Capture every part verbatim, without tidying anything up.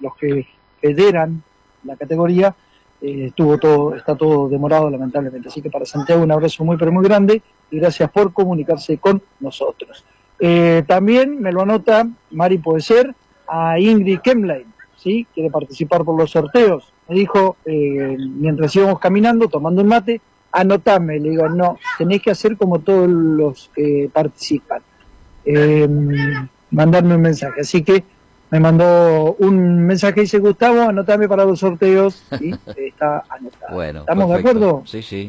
los que federan la categoría, eh, estuvo todo, está todo demorado lamentablemente. Así que para Santiago un abrazo muy pero muy grande y gracias por comunicarse con nosotros. Eh, también me lo anota Mari puede ser a Ingrid Kemlein, ¿sí? Quiere participar por los sorteos. Me dijo, eh, mientras íbamos caminando, tomando un mate, anotame. Le digo, no, tenés que hacer como todos los que participan. Eh, mandarme un mensaje. Así que me mandó un mensaje, dice Gustavo, anotame para los sorteos. Y está anotado. Bueno, ¿estamos perfecto. de acuerdo? Sí, sí.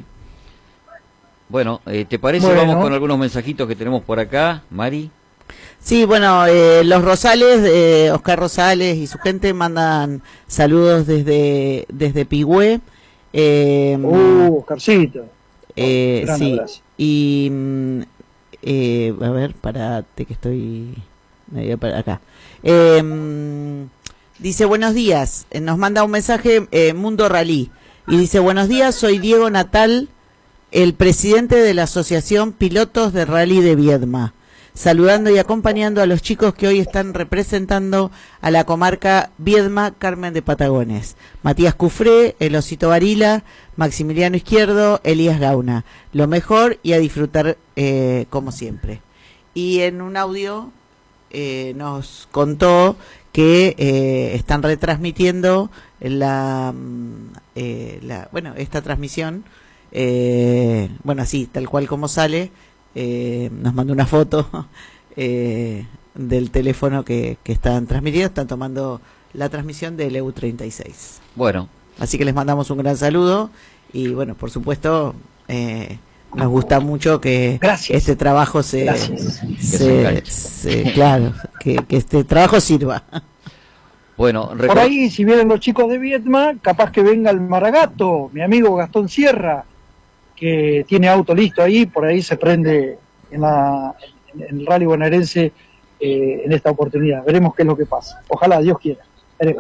Bueno, eh, ¿te parece? Bueno. Vamos con algunos mensajitos que tenemos por acá, Mari. Sí, bueno, eh, los Rosales, eh, Oscar Rosales y su gente mandan saludos desde desde Pigüé. Eh, uh, Oscarcito. Eh, Gran sí, abrazo. y eh, a ver, parate que estoy medio para acá. Eh, dice, buenos días, eh, nos manda un mensaje eh, Mundo Rally, y dice, buenos días, soy Diego Natal, el presidente de la Asociación Pilotos de Rally de Viedma, saludando y acompañando a los chicos que hoy están representando a la comarca Viedma Carmen de Patagones. Matías Cufré, el Osito Varila, Maximiliano Izquierdo, Elías Gauna. Lo mejor y a disfrutar eh, como siempre. Y en un audio eh, nos contó que eh, están retransmitiendo la, eh, la bueno esta transmisión, eh, bueno así, tal cual como sale. Eh, nos mandó una foto eh, del teléfono que, que están transmitiendo, están tomando la transmisión del E U treinta y seis. Bueno. Así que les mandamos un gran saludo y bueno, por supuesto, eh, nos gusta mucho que Gracias. este trabajo se, Gracias. se, se claro, que, que este trabajo sirva. Bueno, por ahí, si vienen los chicos de Viedma, capaz que venga el Maragato, mi amigo Gastón Sierra, que tiene auto listo ahí, por ahí se prende en, la, en, en el rally bonaerense eh, en esta oportunidad. Veremos qué es lo que pasa. Ojalá, Dios quiera. Veremos.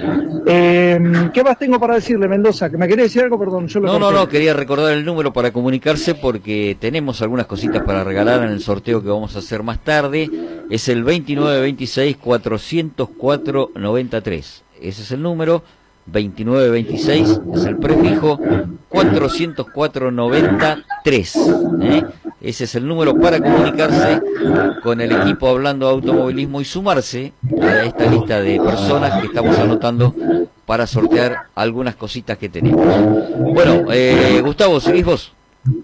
Eh, ¿Qué más tengo para decirle, Mendoza? ¿Que me quería decir algo? Perdón. Yo lo no, no, corté. no, quería recordar el número para comunicarse porque tenemos algunas cositas para regalar en el sorteo que vamos a hacer más tarde. Es el veintinueve veintiséis cuatrocientos cuatro noventa y tres. Ese es el número. veintinueve veintiséis es el prefijo, cuatrocientos cuatro noventa y tres, ¿eh? Ese es el número para comunicarse con el equipo Hablando de Automovilismo y sumarse a esta lista de personas que estamos anotando para sortear algunas cositas que tenemos. Bueno, eh, Gustavo, ¿seguís vos?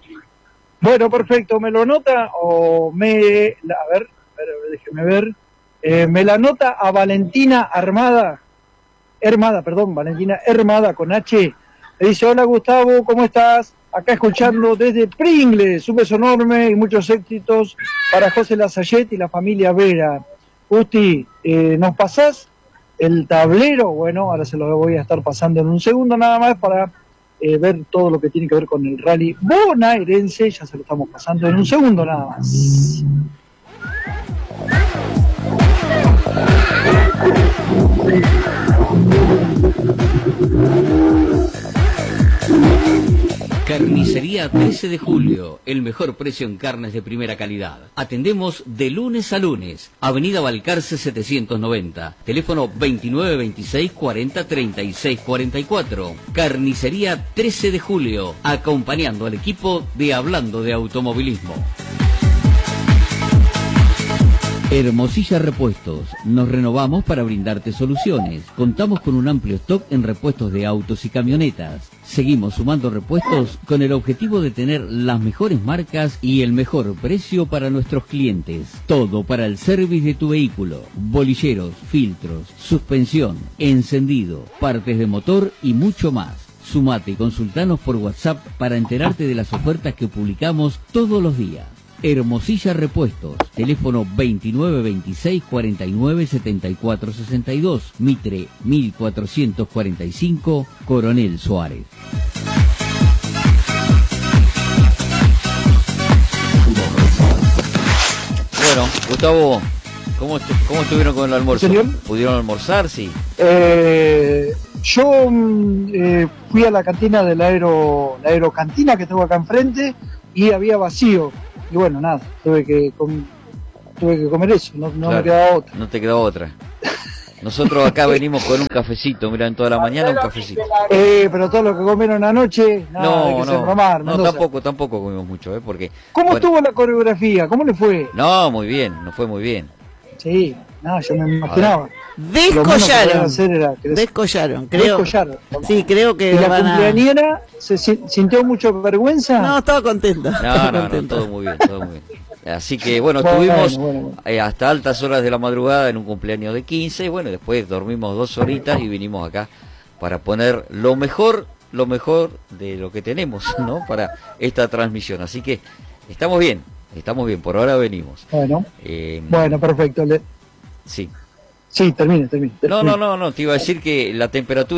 Bueno, perfecto, ¿me lo anota o me... La, a ver, a ver, déjeme ver. Eh, ¿Me la anota a Valentina Armada? Hermada, perdón, Valentina Hermada con H. Le dice, hola Gustavo, ¿cómo estás? Acá escuchando desde Pringles, un beso enorme y muchos éxitos para José Lazayet y la familia Vera. Gusti, eh, ¿nos pasás el tablero? Bueno, ahora se lo voy a estar pasando en un segundo nada más para eh, ver todo lo que tiene que ver con el rally bonaerense. Ya se lo estamos pasando en un segundo nada más. Carnicería trece de julio, el mejor precio en carnes de primera calidad. Atendemos de lunes a lunes. Avenida Balcarce setecientos noventa. Teléfono veintinueve veintiséis cuarenta treinta y seis cuarenta y cuatro. Carnicería trece de julio, acompañando al equipo de Hablando de Automovilismo. Hermosilla Repuestos. Nos renovamos para brindarte soluciones. Contamos con un amplio stock en repuestos de autos y camionetas. Seguimos sumando repuestos con el objetivo de tener las mejores marcas y el mejor precio para nuestros clientes. Todo para el service de tu vehículo. Bolilleros, filtros, suspensión, encendido, partes de motor y mucho más. Sumate y consultanos por WhatsApp para enterarte de las ofertas que publicamos todos los días. Hermosilla Repuestos, teléfono veintinueve veintiséis cuarenta y nueve setenta y cuatro sesenta y dos, Mitre mil cuatrocientos cuarenta y cinco, Coronel Suárez. Bueno, Gustavo, ¿cómo, estu cómo estuvieron con el almuerzo? ¿Señor? ¿Pudieron almorzar? Sí. Eh, yo eh, fui a la cantina de la, aero, la aerocantina que tengo acá enfrente y había vacío. Y bueno, nada, tuve que, com tuve que comer eso, no, no Claro, me quedaba otra. No te quedaba otra. Nosotros acá venimos con un cafecito, mirá, en toda la mañana un cafecito. Eh, pero todo lo que comieron anoche, nada, hay No, que ser no, bromar, no, Mendoza. tampoco, tampoco comimos mucho, ¿eh? Porque... ¿Cómo bueno, estuvo la coreografía? ¿Cómo le fue? no, muy bien, nos fue muy bien. Sí, no, yo me imaginaba. Descollaron. Era Descollaron, creo. Descollaron. Sí, creo que ¿Y la van a... cumpleañera se si- sintió mucho vergüenza? No, estaba contenta. No, estaba no, no, contenta. todo muy bien, todo muy bien. Así que bueno, Bueno, estuvimos bueno, bueno. eh, hasta altas horas de la madrugada en un cumpleaños de quince, y bueno, después dormimos dos horitas y vinimos acá para poner lo mejor, lo mejor de lo que tenemos, ¿no? Para esta transmisión. Así que estamos bien, estamos bien, por ahora venimos. Bueno, Eh, bueno, perfecto. Le- sí. Sí, termine, termine. No, no, no, no, te iba a decir que la temperatura